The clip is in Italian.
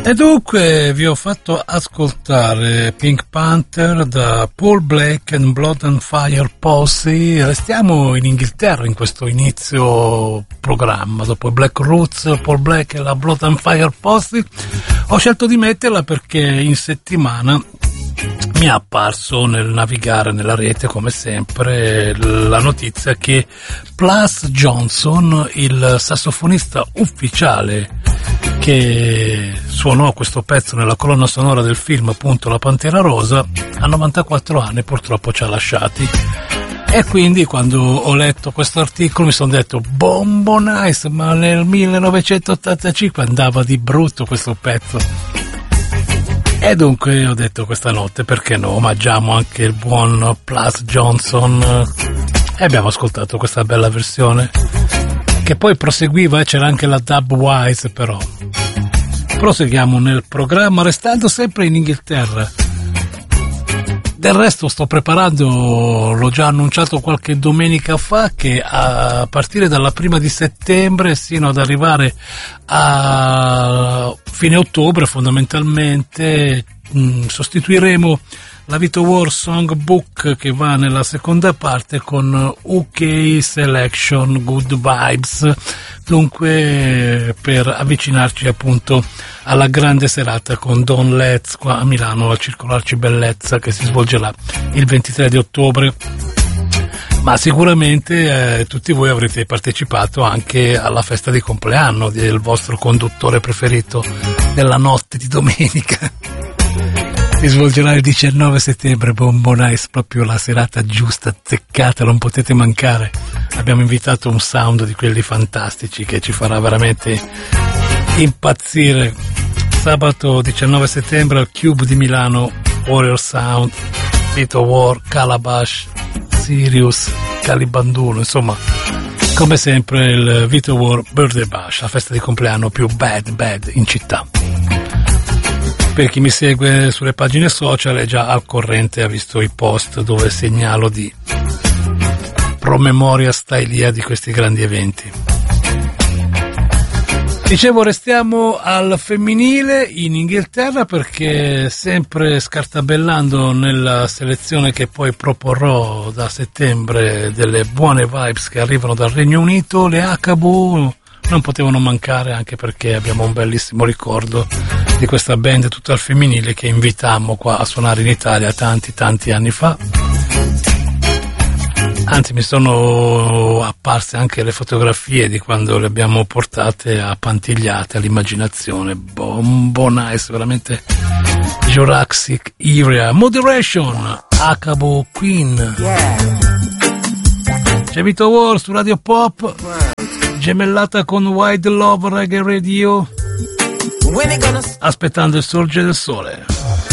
E dunque vi ho fatto ascoltare Pink Panther da Paul Blake and Blood and Fire Posse. Restiamo in Inghilterra in questo inizio programma. Dopo Black Roots, Paul Blake e la Blood and Fire Posse, ho scelto di metterla perché in settimana mi è apparso nel navigare nella rete, come sempre, la notizia che Plas Johnson, il sassofonista ufficiale che suonò questo pezzo nella colonna sonora del film, appunto La Pantera Rosa, a 94 anni purtroppo ci ha lasciati. E quindi quando ho letto questo articolo mi sono detto Bombo Nice, ma nel 1985 andava di brutto questo pezzo. E dunque ho detto questa notte, perché no, omaggiamo anche il buon Plas Johnson, e abbiamo ascoltato questa bella versione che poi proseguiva, e c'era anche la Dubwise. Però proseguiamo nel programma restando sempre in Inghilterra. Del resto sto preparando, l'ho già annunciato qualche domenica fa, che a partire dalla 1 di settembre sino ad arrivare a fine ottobre fondamentalmente sostituiremo la Vito War Songbook, che va nella seconda parte, con UK Selection Good Vibes, dunque per avvicinarci appunto alla grande serata con Don Letts qua a Milano al Circolo Arcibellezza, che si svolgerà il 23 di ottobre. Ma sicuramente tutti voi avrete partecipato anche alla festa di compleanno del vostro conduttore preferito della notte di domenica. Si svolgerà il 19 settembre, Bombo Nice, proprio la serata giusta, azzeccata, non potete mancare. Abbiamo invitato un sound di quelli fantastici che ci farà veramente impazzire. Sabato 19 settembre al Cube di Milano, Warrior Sound, Vito War, Calabash, Sirius, Calibanduno, insomma, come sempre il Vito War Birthday Bash, la festa di compleanno più bad in città. Per chi mi segue sulle pagine social è già al corrente, ha visto i post dove segnalo di promemoria stailia di questi grandi eventi. Dicevo, restiamo al femminile in Inghilterra, perché sempre scartabellando nella selezione che poi proporrò da settembre delle buone vibes che arrivano dal Regno Unito, le Akabu non potevano mancare, anche perché abbiamo un bellissimo ricordo di questa band tutta al femminile che invitammo qua a suonare in Italia tanti anni fa. Anzi, mi sono apparse anche le fotografie di quando le abbiamo portate appantigliate all'immaginazione. Bombo Nice, veramente Jurassic Era. Moderation, Akabu Queen. C'è Vito War su Radio Pop, gemellata con Wide Love Reggae Radio, aspettando il sorgere del sole.